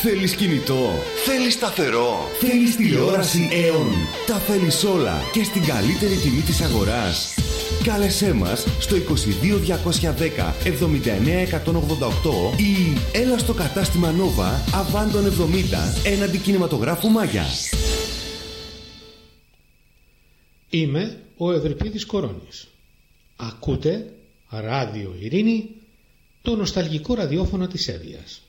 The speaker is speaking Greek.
Θέλεις κινητό? Θέλεις σταθερό? Θέλεις τηλεόραση Aeon? Τα θέλεις όλα και στην καλύτερη τιμή της αγοράς. Κάλεσέ μας στο 22 210 79 188 ή έλα στο κατάστημα Nova Αβάντων 70 έναντι κινηματογράφου Μάγια. Είμαι ο Ευρυπίδης Κορώνης. Ακούτε Ράδιο Ειρήνη, το νοσταλγικό ραδιόφωνο της Εύβοιας.